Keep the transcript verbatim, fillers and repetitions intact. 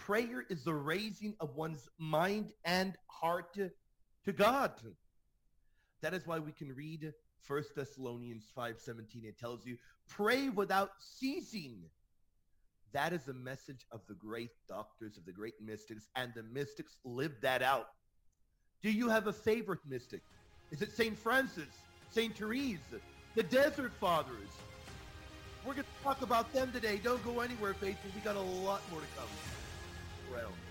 prayer is the raising of one's mind and heart to, to God. That is why we can read First Thessalonians five seventeen. It tells you, pray without ceasing. That is the message of the great doctors, of the great mystics, and the mystics live that out. Do you have a favorite mystic? Is it Saint Francis, Saint Therese, the Desert Fathers? We're going to talk about them today. Don't go anywhere, faithful. We got a lot more to come. Well.